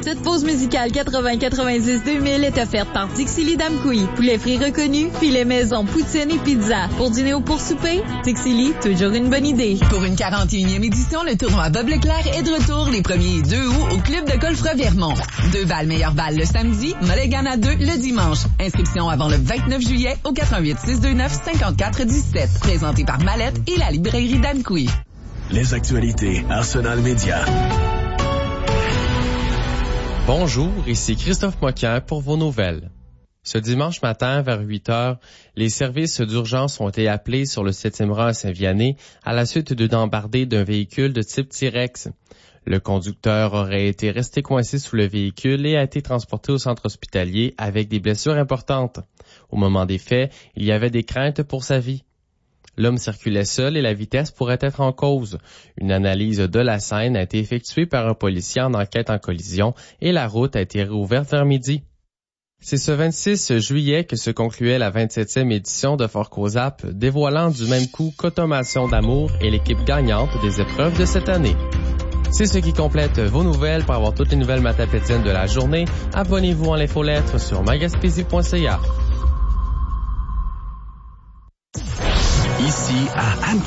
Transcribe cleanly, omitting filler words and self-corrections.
Cette pause musicale 80-90-2000 est offerte par Dixili Damkoui. Poulet frit reconnu, filet maison, poutine et pizza. Pour dîner ou pour souper, Dixili, toujours une bonne idée. Pour une 41e édition, le tournoi Bob Leclerc est de retour les 1er et 2 août au club de golf Revermont. 2 balles meilleure balle le samedi, Mulligan à 2 le dimanche. Inscription avant le 29 juillet au 88 629 54 17. Présenté par Mallette et la librairie Damkoui. Les actualités Arsenal Média. Bonjour, ici Christophe Moquin pour vos nouvelles. Ce dimanche matin, vers 8 heures, les services d'urgence ont été appelés sur le 7e rang à Saint-Vianney à la suite d'une embardée d'un véhicule de type T-Rex. Le conducteur aurait été resté coincé sous le véhicule et a été transporté au centre hospitalier avec des blessures importantes. Au moment des faits, il y avait des craintes pour sa vie. L'homme circulait seul et la vitesse pourrait être en cause. Une analyse de la scène a été effectuée par un policier en enquête en collision et la route a été réouverte vers midi. C'est ce 26 juillet que se concluait la 27e édition de Fort Cozap, dévoilant du même coup qu'Automation d'amour et l'équipe gagnante des épreuves de cette année. C'est ce qui complète vos nouvelles. Pour avoir toutes les nouvelles matapédiennes de la journée, abonnez-vous en l'infolettre sur magaspésie.ca. Ici à